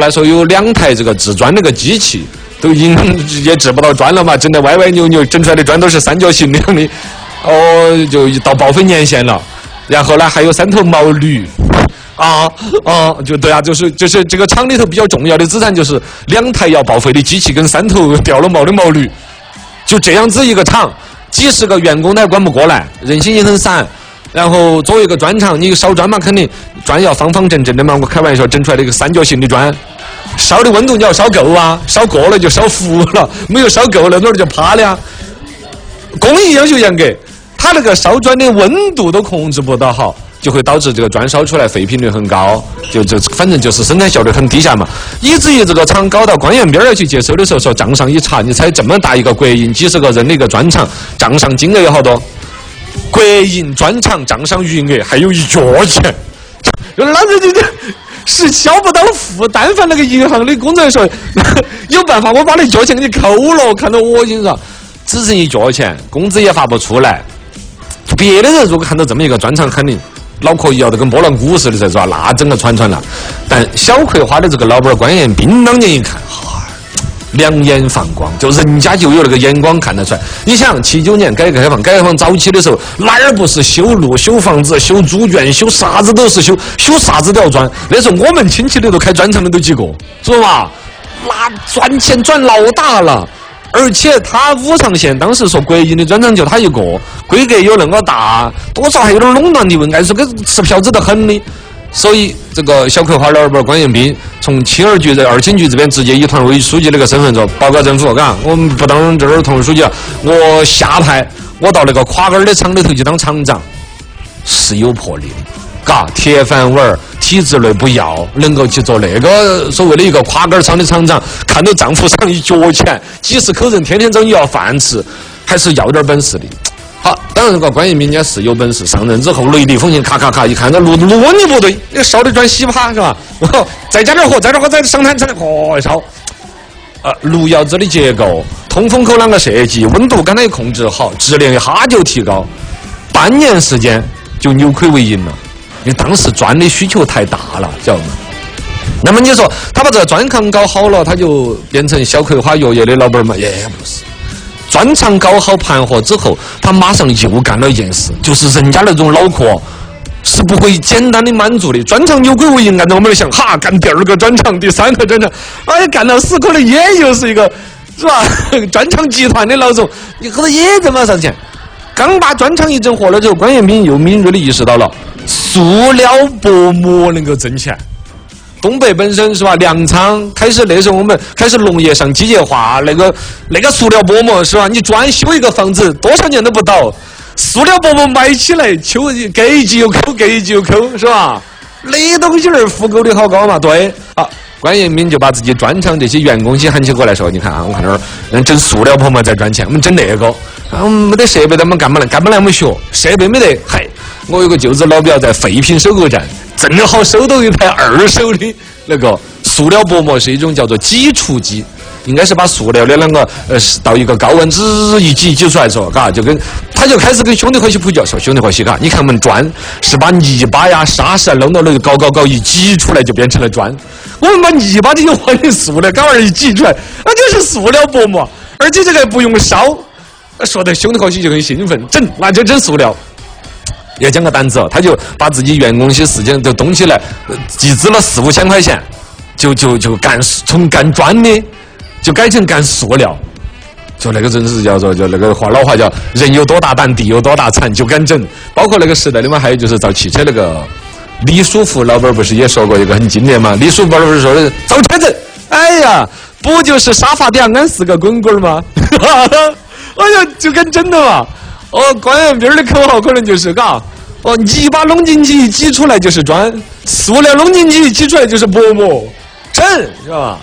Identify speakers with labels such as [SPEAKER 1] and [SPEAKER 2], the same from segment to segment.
[SPEAKER 1] 来说有2台这个制砖那个机器，都已经也制不到砖了嘛，整得歪歪扭扭，整出来的砖都是三角形那样的，就到报废年限了。然后呢，还有3头毛驴。就对啊，就是这个厂里头比较重要的资产就是2台要报废的机器跟3头掉了毛的毛驴，就这样子一个厂，几十个员工他也管不过来，人心也很散。然后作为一个砖厂，你烧砖嘛，肯定砖要方方正正的嘛。我开玩笑，整出来的一个三角形的砖，烧的温度你要烧够啊，烧过了就烧糊了，没有烧够了那儿就趴了呀。工艺要求严格，它那个烧砖的温度都控制不到好。就会导致这个砖烧出来废品率很高，反正就是生产效率很低下嘛，以至于这个厂搞到官员边要去接收的时候，说账上一查，你猜这么大一个国营几十个人的一个砖厂，账上金额有好多？国营砖厂账上余额还有1角钱，那是消不到负，但凡那个银行的工作人员说有办法，我把那1角钱给你扣了，看到恶心是吧？只剩1角钱，工资也发不出来。别的人如果看到这么一个砖厂，肯定脑壳一摇得跟拨浪鼓似的，是吧？那整个串了。但小葵花的这个老板关彦斌当年一看，两眼放光，就人家就有那个眼光看得出来。你想79年改革开放早期的时候，哪儿不是修路、修房子、修猪圈、修啥子都是修啥子都要砖。那时候我们亲戚里头开砖厂的都几个，是吧？那赚钱赚老大了。而且他五常县当时说国营的砖厂就他一个，规格有那么大，多少还有点垄断地位，按说跟吃票子得很的。所以这个小葵花老板关彦斌从青二局在二轻局这边直接以团委书记那个身份说，报告政府，嘎，我们不当这儿团委书记了，我下派我到那个垮杆的厂里头去当厂长，是有魄力的。嘎，铁饭碗，体制内不要，能够去做那个所谓的一个垮杆厂的厂长，看到丈夫上1角钱，几十口人天天找你要饭吃，还是要点本事的。好，当然这个关彦斌家是有本事，上任之后雷厉风行，咔咔咔，一看到路温度不对，那烧的砖稀趴是吧？再加点火，再上炭，一烧。炉窑子的结构、通风口啷个设计、温度刚才控制好，质量一哈就提高，半年时间就扭亏为盈了。因为当时砖的需求太大了，晓得吗？那么你说他把这个砖厂搞好了，他就变成小葵花药业的老板嘛？也不是。砖厂搞好盘活之后，他马上又干了一件事，就是人家那种脑壳是不会简单的满足的。砖厂扭亏为盈，按照我们来想，干第2个砖厂、第3个砖厂，干到死可能也又是一个，是吧？砖厂集团的老总，你后头也挣不上钱。刚把砖厂一整活了之后，关彦斌又敏锐地意识到了塑料薄膜能够挣钱。东北本身是吧，粮仓开始，那时候我们开始农业上机械化，那个塑料薄膜是吧？你专修一个房子多少年都不倒，塑料薄膜买起来给一级又抠，是吧？那东西儿复购的好高嘛，对啊。关彦斌就把自己砖厂这些员工些喊起过来说：“你看啊，我看那儿整塑料薄膜在赚钱，我们整那个，我们没得设备，咱们干不来我们学设备没得。嗨，我有个舅子老表在废品收购站，正好收到一台2手的那个塑料薄膜，是一种叫做挤出机。”应该是把塑料的那个到一个高温一挤出来说，嘎，他就开始跟兄弟伙去普教说，兄弟伙些嘎，你看我们砖是把泥巴呀、沙石弄到那个搞一挤出来就变成了砖，我们把泥巴这些换成塑料，搞一挤出来，那就是塑料薄膜，而且这个不用烧。说的兄弟伙些就很兴奋，那就整塑料。要讲个单子哦，他就把自己员工些事情都动起来，集资了4-5千块钱，就从干砖的。就改成干塑料，就那个真是叫做，就那个老话叫人有多大胆，地有多大产，就敢整。包括那个时代的嘛，还有就是造汽车那个李书福老板不是也说过一个很经典嘛？李书福老板说的造车子，哎呀，不就是沙发底下安4个滚滚吗？哎呀，就敢整的嘛。关彦斌的口号可能就是嘎，泥巴弄进去挤出来就是砖，塑料弄进去挤出来就是薄膜，整是吧？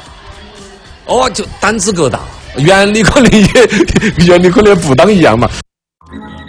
[SPEAKER 1] 就胆子够大，原理可能也不当一样嘛。